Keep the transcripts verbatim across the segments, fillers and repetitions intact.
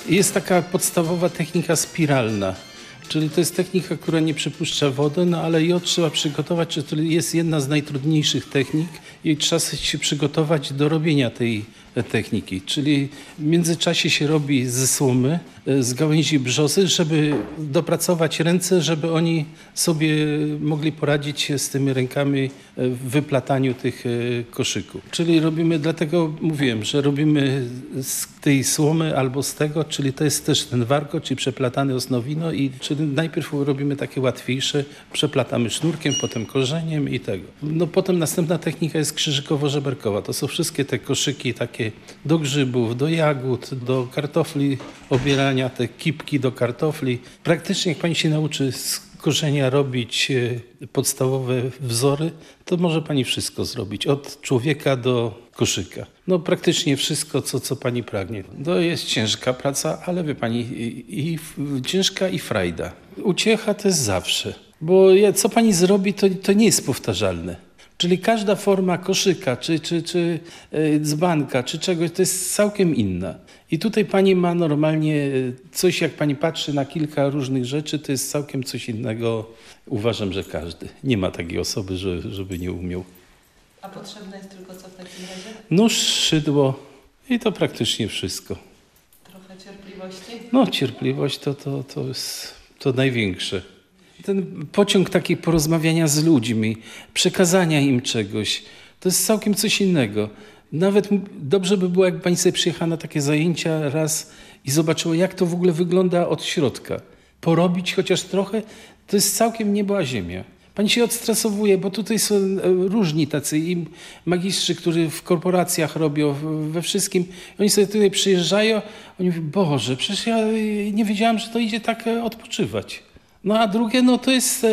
Jest taka podstawowa technika spiralna, czyli to jest technika, która nie przypuszcza wody, no ale ją trzeba przygotować, czy to jest jedna z najtrudniejszych technik i trzeba się przygotować do robienia tej techniki, czyli w międzyczasie się robi ze słomy, z gałęzi brzozy, żeby dopracować ręce, żeby oni sobie mogli poradzić się z tymi rękami w wyplataniu tych koszyków. Czyli robimy, dlatego mówiłem, że robimy z tej słomy albo z tego, czyli to jest też ten warko, czyli przeplatane osnowino i czyli najpierw robimy takie łatwiejsze, przeplatamy sznurkiem, potem korzeniem i tego. No potem następna technika jest krzyżykowo-żeberkowa. To są wszystkie te koszyki takie do grzybów, do jagód, do kartofli, obierania, te kipki do kartofli. Praktycznie jak pani się nauczy z korzenia robić podstawowe wzory, to może pani wszystko zrobić. Od człowieka do koszyka. No praktycznie wszystko, co, co pani pragnie. To jest ciężka praca, ale wie pani, i, i ciężka i frajda. Uciecha to jest zawsze, bo co pani zrobi, to, to nie jest powtarzalne. Czyli każda forma koszyka, czy, czy, czy dzbanka, czy czegoś, to jest całkiem inna. I tutaj pani ma normalnie coś, jak pani patrzy na kilka różnych rzeczy, to jest całkiem coś innego. Uważam, że każdy. Nie ma takiej osoby, że, żeby nie umiał. A potrzebne jest tylko co w takim razie? Nóż, szydło i to praktycznie wszystko. Trochę cierpliwości? No cierpliwość to, to, to jest to największe. Ten pociąg taki porozmawiania z ludźmi, przekazania im czegoś, to jest całkiem coś innego. Nawet dobrze by było, jak pani sobie przyjechała na takie zajęcia raz i zobaczyła, jak to w ogóle wygląda od środka. Porobić chociaż trochę, to jest całkiem niebo a ziemia. Pani się odstresowuje, bo tutaj są różni tacy i magistrzy, którzy w korporacjach robią, we wszystkim. Oni sobie tutaj przyjeżdżają, oni mówią, Boże, przecież ja nie wiedziałam, że to idzie tak odpoczywać. No a drugie, no to jest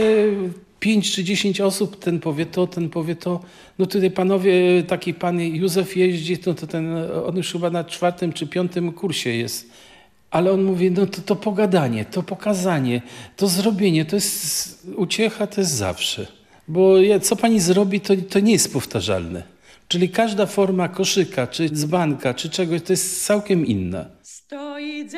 pięć czy dziesięć osób, ten powie to, ten powie to. No tutaj panowie, taki pan Józef jeździ, no to ten, on już chyba na czwartym czy piątym kursie jest. Ale on mówi, no to, to pogadanie, to pokazanie, to zrobienie, to jest uciecha, to jest zawsze. Bo co pani zrobi, to, to nie jest powtarzalne. Czyli każda forma koszyka, czy dzbanka, czy czegoś, to jest całkiem inna.